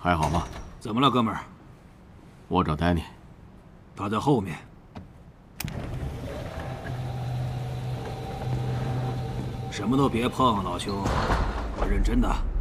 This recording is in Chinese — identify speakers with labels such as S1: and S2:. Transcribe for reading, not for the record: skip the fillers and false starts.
S1: 还好吗？
S2: 怎么了，哥们儿？
S1: 我找丹尼，
S2: 他在后面。什么都别碰，老兄，我认真的。